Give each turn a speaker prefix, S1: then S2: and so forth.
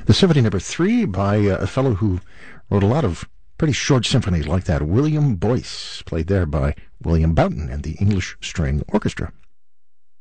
S1: The Symphony Number 3 by a fellow who wrote a lot of pretty short symphonies like that, William Boyce, played there by William Boughton and the English String Orchestra.